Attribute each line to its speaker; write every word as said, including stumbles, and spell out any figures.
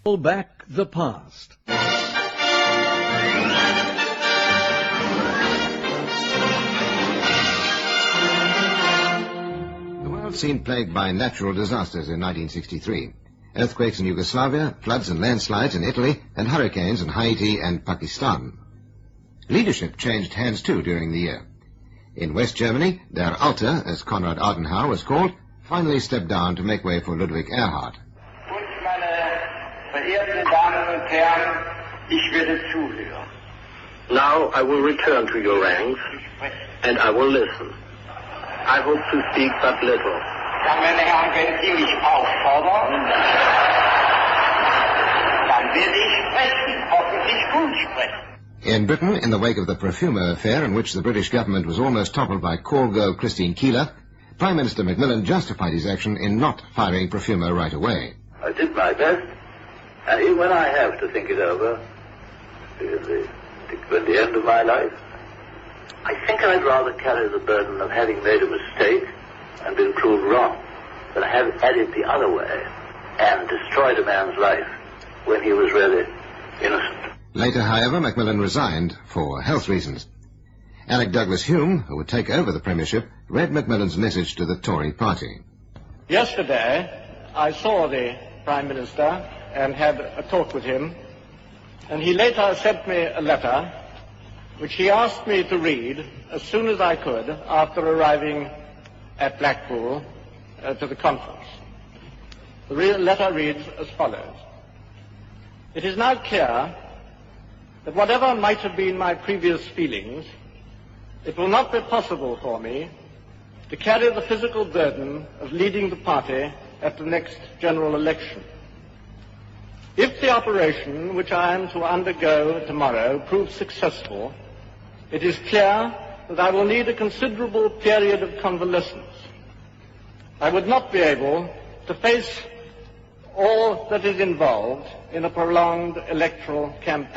Speaker 1: Back the past.
Speaker 2: The world seemed plagued by natural disasters in nineteen sixty-three. Earthquakes in Yugoslavia, floods and landslides in Italy, and hurricanes in Haiti and Pakistan. Leadership changed hands too during the year. In West Germany, Der Alte, as Konrad Adenauer was called, finally stepped down to make way for Ludwig Erhard.
Speaker 3: Now I will return to your ranks, and I will listen. I hope to speak but little.
Speaker 4: Meine Herren, wenn Sie mich auffordern, dann werde ich sprechen, hoffentlich gut sprechen.
Speaker 2: In Britain, in the wake of the Profumo affair, in which the British government was almost toppled by call girl Christine Keeler, Prime Minister Macmillan justified his action in not firing Profumo right away.
Speaker 5: I did my best, and even when I have to think it over, at the, at the end of my life, I think I'd rather carry the burden of having made a mistake and been proved wrong than have had it the other way and destroyed a man's life when he was really innocent.
Speaker 2: Later, however, Macmillan resigned for health reasons. Alec Douglas-Hume, who would take over the premiership, read Macmillan's message to the Tory party.
Speaker 6: Yesterday, I saw the Prime Minister and had a talk with him, and he later sent me a letter which he asked me to read as soon as I could after arriving at Blackpool uh, to the conference. The re- letter reads as follows. It is now clear that whatever might have been my previous feelings, it will not be possible for me to carry the physical burden of leading the party at the next general election. If the operation which I am to undergo tomorrow proves successful, it is clear that I will need a considerable period of convalescence. I would not be able to face all that is involved in a prolonged electoral campaign.